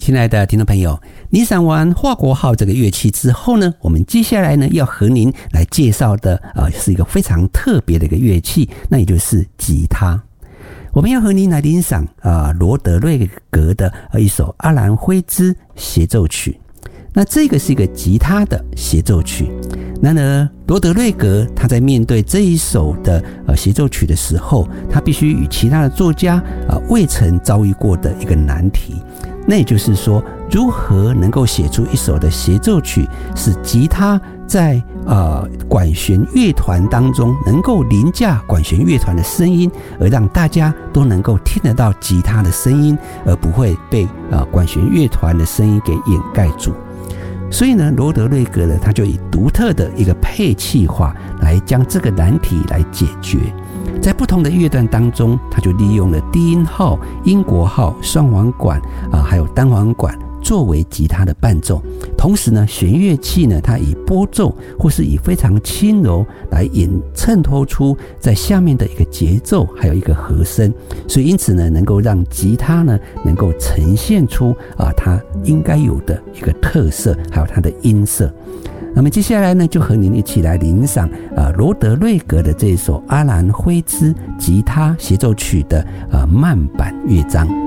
亲爱的听众朋友，您赏完法国号这个乐器之后呢，我们接下来呢要和您来介绍的是一个非常特别的一个乐器，那也就是吉他。我们要和您来欣赏罗德瑞格的一首阿兰辉兹协奏曲。那这个是一个吉他的协奏曲。然而罗德瑞格他在面对这一首的协奏曲的时候，他必须与其他的作家未曾遭遇过的一个难题。那也就是说，如何能够写出一首的协奏曲，使吉他在管弦乐团当中能够凌驾管弦乐团的声音，而让大家都能够听得到吉他的声音，而不会被管弦乐团的声音给掩盖住。所以呢，罗德瑞格呢，他就以独特的一个配器化来将这个难题来解决。在不同的乐段当中，他就利用了低音号、英国号、双簧管还有单簧管作为吉他的伴奏。同时呢，弦乐器呢，它以拨奏或是以非常轻柔来衬托出在下面的一个节奏，还有一个和声。所以因此呢，能够让吉他呢能够呈现出它应该有的一个特色，还有它的音色。那么接下来呢，就和您一起来欣赏罗德瑞格的这首阿兰辉兹吉他协奏曲的慢板乐章。